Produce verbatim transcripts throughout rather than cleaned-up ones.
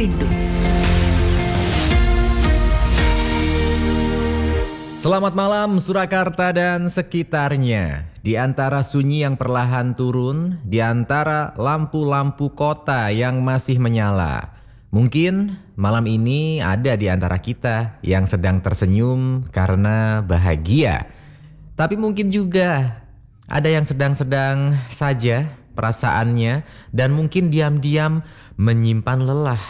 Rindu. Selamat malam Surakarta dan sekitarnya. Di antara sunyi yang perlahan turun, di antara lampu-lampu kota yang masih menyala, mungkin malam ini ada di antara kita yang sedang tersenyum karena bahagia. Tapi mungkin juga ada yang sedang-sedang saja perasaannya dan mungkin diam-diam menyimpan lelah.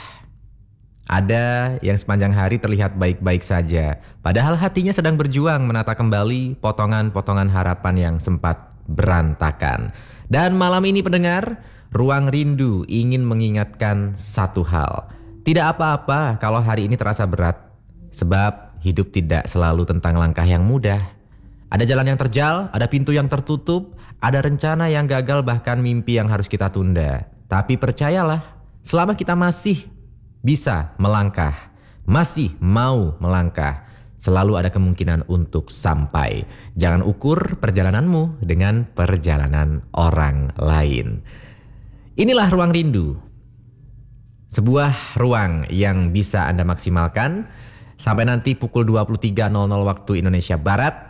Ada yang sepanjang hari terlihat baik-baik saja, padahal hatinya sedang berjuang menata kembali potongan-potongan harapan yang sempat berantakan. Dan malam ini pendengar, Ruang Rindu ingin mengingatkan satu hal. Tidak apa-apa kalau hari ini terasa berat, sebab hidup tidak selalu tentang langkah yang mudah. Ada jalan yang terjal, ada pintu yang tertutup, ada rencana yang gagal, bahkan mimpi yang harus kita tunda. Tapi percayalah, selama kita masih bisa melangkah, masih mau melangkah, selalu ada kemungkinan untuk sampai. Jangan ukur perjalananmu dengan perjalanan orang lain. Inilah Ruang Rindu, sebuah ruang yang bisa Anda maksimalkan sampai nanti pukul dua puluh tiga nol nol waktu Indonesia Barat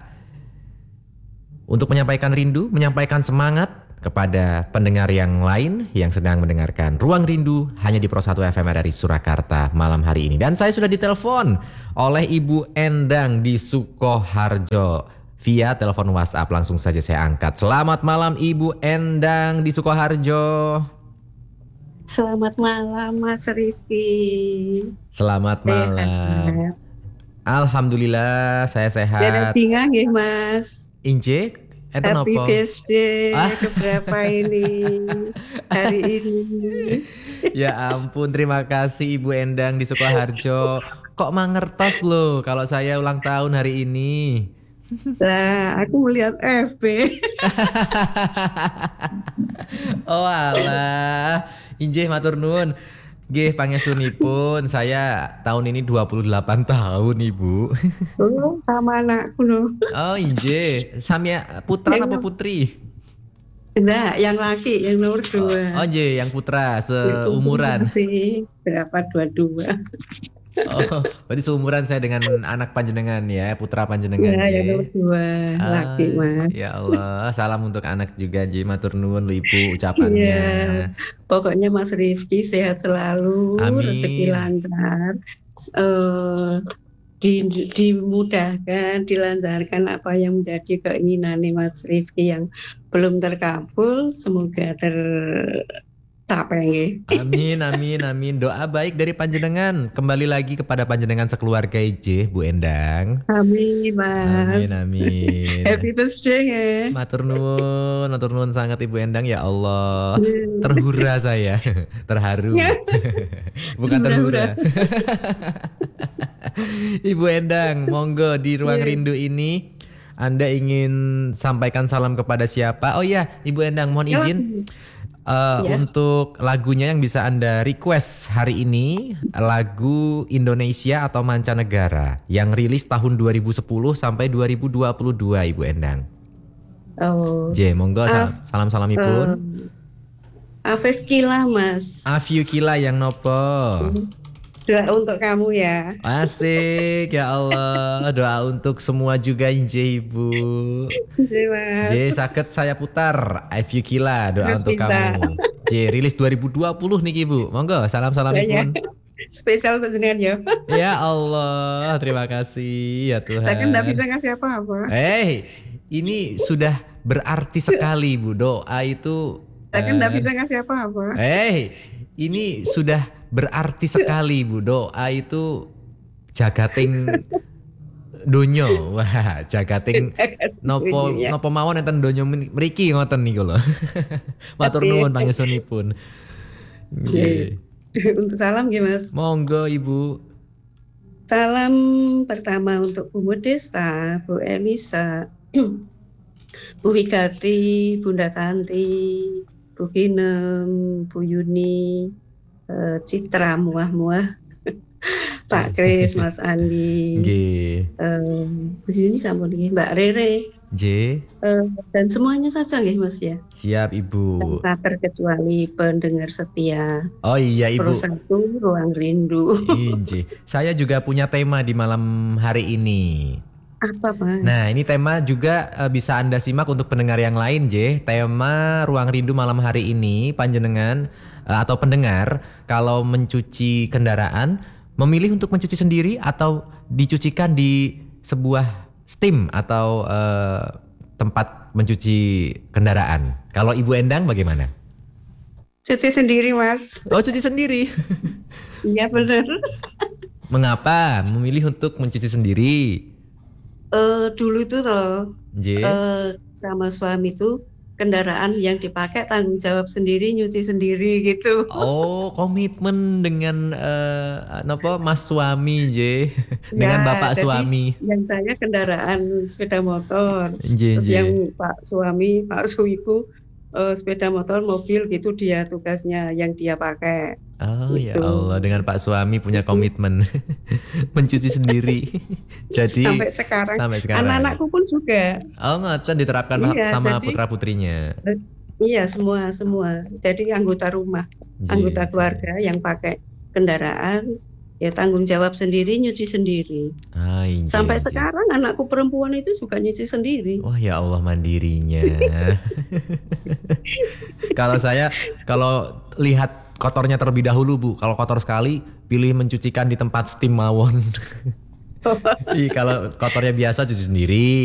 untuk menyampaikan rindu, menyampaikan semangat kepada pendengar yang lain yang sedang mendengarkan Ruang Rindu hanya di Pro satu F M R R I Surakarta malam hari ini. Dan saya sudah ditelepon oleh Ibu Endang di Sukoharjo via telepon WhatsApp. Langsung saja saya angkat. Selamat malam Ibu Endang di Sukoharjo. Selamat malam Mas Rizky. Selamat malam. Alhamdulillah saya sehat. Ada tinggal nggih Mas. Injek. Itu Happy nopo? birthday Ah. keberapa ini hari ini. Ya ampun, terima kasih Ibu Endang di Sukoharjo. Kok mangertos loh kalau saya ulang tahun hari ini. Lah, aku melihat F B. Oh alah, injih matur nuwun. Nggih pangesunipun, saya tahun ini dua puluh delapan tahun Ibu. Oh, sama anakku loh. Oh injih, sami putra apa putri? Enggak, yang laki, yang nomor dua. Oh injih, yang putra seumuran. Sih, berapa dua-dua. Oh, berarti seumuran saya dengan anak panjenengan ya, putra panjenengan. Ya, Ji. yang nomor dua, Ah, laki Mas. Ya Allah, salam untuk anak juga Ji, matur nuwun lho Ibu ucapannya. Iya, pokoknya Mas Rifki sehat selalu, Amin. rezeki lancar, eh, di, dimudahkan, dilancarkan apa yang menjadi keinginan Mas Rifki yang belum terkabul, semoga tercapai. Amin, amin, amin. Doa baik dari panjenengan kembali lagi kepada panjenengan sekeluarga J, Bu Endang. Amin Amin, Mas. amin. Happy birthday ya. Matur nuwun, matur nuwun sangat Ibu Endang, ya Allah. Terhura saya, terharu. Bukan terhura. Ibu Endang, monggo di Ruang Rindu ini Anda ingin sampaikan salam kepada siapa? Oh iya, Ibu Endang mohon izin uh, Ya. untuk lagunya yang bisa Anda request hari ini, lagu Indonesia atau mancanegara yang rilis tahun dua ribu sepuluh sampai dua ribu dua puluh dua Ibu Endang. Oh, J, monggo sal- Ah, salam-salamipun. Afif Kila Mas. Afyu Kila yang nopo. Doa untuk kamu ya. Asik, ya Allah. Doa untuk semua juga J, Ibu. Terima Mas. J, sakit saya putar Afyu Kila, doa Terus untuk bisa. kamu. J, rilis dua ribu dua puluh nih Ibu. Monggo salam-salamipun. Spesial untuk jenengan ya. Ya Allah, terima kasih ya Tuhan. Saya kan nggak bisa ngasih apa-apa. Eh, ini sudah berarti sekali Bu. Doa itu Saya kan nggak eh, bisa ngasih apa-apa. Eh, ini sudah berarti sekali Bu. Doa itu jagating donyo. Wah, jagating nopo Iya. nopo mawon enten donyo mriki ngoten niku lho. Matur nuwun pangestunipun. Nggih. Untuk salam gimana Mas? Monggo Ibu. Salam pertama untuk Bu Modesta, Bu Elisa, Bu Wigati, Bunda Tanti, Bu Kinem, Bu Yuni, eh, Citra muah-muah, Pak Kris, Mas Andi, Nggih. eh, Bu Yuni sampun nggih, Mbak Rere, J. Eh, dan semuanya saja nggih Mas ya. Siap Ibu. Tanpa terkecuali pendengar setia. Oh iya Pro Ibu. satu Ruang Rindu. J. Saya juga punya tema di malam hari ini. Apa Mas? Nah, ini tema juga eh, bisa Anda simak untuk pendengar yang lain, J. Tema Ruang Rindu malam hari ini, panjenengan eh, atau pendengar, kalau mencuci kendaraan, memilih untuk mencuci sendiri atau dicucikan di sebuah steam atau eh, tempat mencuci kendaraan. Kalau Ibu Endang bagaimana? Cuci sendiri Mas. Oh, cuci sendiri. Iya benar. Mengapa memilih untuk mencuci sendiri? Eh, dulu itu loh, J. eh, sama suami itu kendaraan yang dipakai tanggung jawab sendiri, nyuci sendiri gitu. Oh, komitmen dengan eh apa Mas suami, J. Dengan Ya, Bapak jadi suami. yang saya kendaraan sepeda motor, J, terus J. yang Pak suami, Pak suamiku eh, sepeda motor, mobil gitu dia tugasnya yang dia pakai Oh ya gitu. Allah, dengan Pak suami punya Jadi komitmen mencuci sendiri. Jadi sampai sekarang sampai sekarang. anak-anakku pun juga. Oh, ngoten diterapkan Iya, sama jadi putra-putrinya. eh, iya semua semua. Jadi anggota rumah, anggota J, J. keluarga yang pakai kendaraan ya tanggung jawab sendiri, nyuci sendiri. Hai, Sampai J, J. sekarang anakku perempuan itu juga nyuci sendiri. Wah, ya Allah mandirinya. Kalau saya kalau lihat kotornya terlebih dahulu, Bu. Kalau kotor sekali, pilih mencucikan di tempat steam mawon. Ih, kalau kotornya biasa cuci sendiri.